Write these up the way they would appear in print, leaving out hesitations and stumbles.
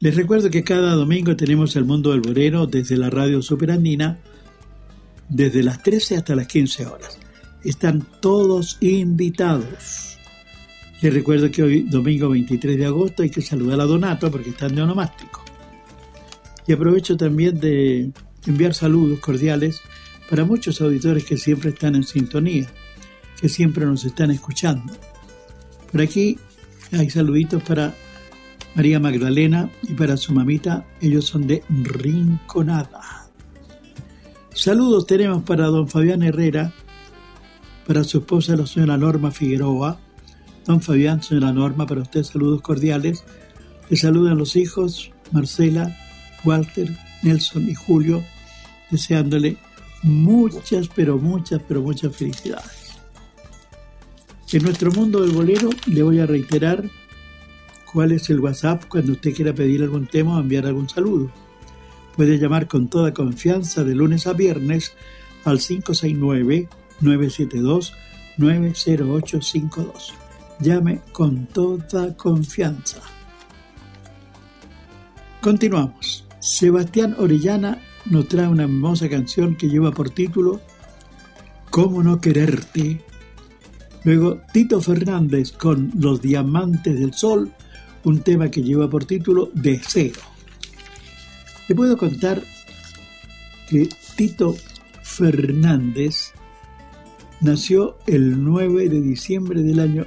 Les recuerdo que cada domingo tenemos El Mundo del Bolero desde la radio Superandina, desde las 13 hasta las 15 horas. Están todos invitados. Les recuerdo que hoy, domingo 23 de agosto, hay que saludar a Donato porque están de onomástico. Y aprovecho también de enviar saludos cordiales para muchos auditores que siempre están en sintonía, que siempre nos están escuchando. Por aquí hay saluditos para María Magdalena y para su mamita, ellos son de Rinconada. Saludos tenemos para don Fabián Herrera, para su esposa la señora Norma Figueroa. Don Fabián, señora Norma, para usted saludos cordiales. Le saludan los hijos Marcela, Walter, Nelson y Julio, deseándole muchas felicidades. En nuestro mundo del bolero le voy a reiterar cuál es el WhatsApp cuando usted quiera pedir algún tema o enviar algún saludo. Puede llamar con toda confianza de lunes a viernes al 569-972-90852. Llame con toda confianza. Continuamos. Sebastián Orellana nos trae una hermosa canción que lleva por título ¿Cómo no quererte? Luego Tito Fernández con Los Diamantes del Sol, un tema que lleva por título Deseo. Le puedo contar que Tito Fernández nació el 9 de diciembre del año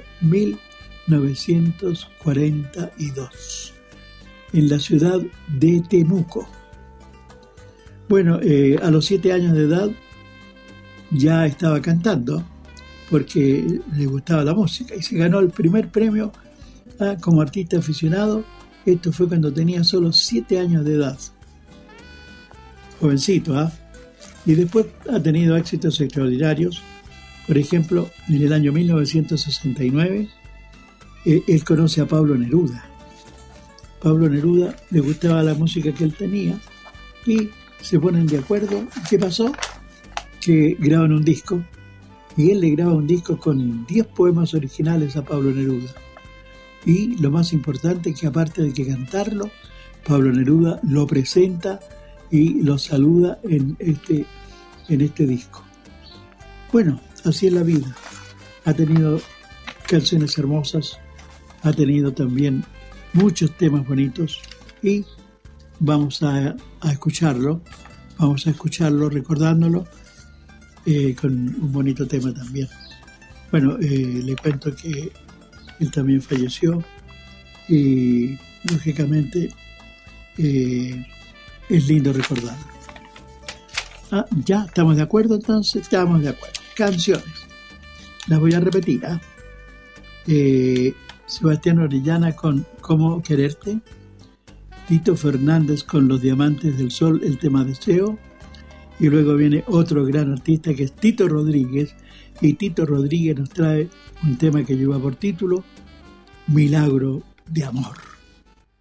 1942 en la ciudad de Temuco. Bueno, a los 7 años de edad ya estaba cantando porque le gustaba la música y se ganó el primer premio como artista aficionado. Esto fue cuando tenía solo 7 años de edad. Jovencito, Y después ha tenido éxitos extraordinarios. Por ejemplo, en el año 1969, él conoce a Pablo Neruda. Pablo Neruda le gustaba la música que él tenía y se ponen de acuerdo. ¿Qué pasó? Que graban un disco y él le graba un disco con 10 poemas originales a Pablo Neruda. Y lo más importante es que aparte de que cantarlo, Pablo Neruda lo presenta y lo saluda en este disco. Bueno, así es la vida. Ha tenido canciones hermosas, ha tenido también muchos temas bonitos y vamos a escucharlo recordándolo con un bonito tema también. Bueno, le cuento que él también falleció y lógicamente es lindo recordarlo. Ya, ¿estamos de acuerdo entonces? Estamos de acuerdo. Canciones. Las voy a repetir. Sebastián Orellana con ¿Cómo quererte? Tito Fernández con Los Diamantes del Sol, el tema Deseo. Y luego viene otro gran artista que es Tito Rodríguez. Y Tito Rodríguez nos trae un tema que lleva por título Milagro de Amor.